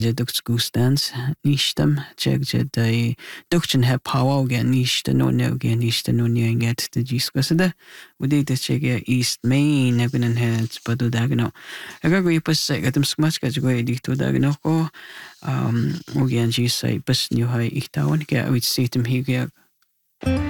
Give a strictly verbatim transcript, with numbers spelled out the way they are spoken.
je ducht gustans nishtam check je dai duchten have power again nishta no ne again nishta no ne get the gisquasada udi the check east main again heads padu dagno aga go ipas sai gatum smash ka go edito dagno ko um again ji sai pas new high iktawan ke with system here